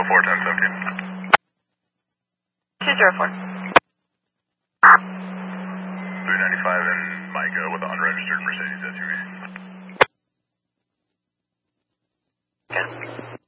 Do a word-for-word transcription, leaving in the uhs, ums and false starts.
four, ten seventeen. two zero four. three ninety-five and Micah with an unregistered Mercedes S U V. Good.